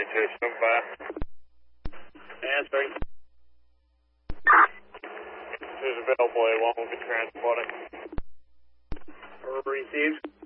72, stand by. Answering. Who's available, A1 will be transporting. Received.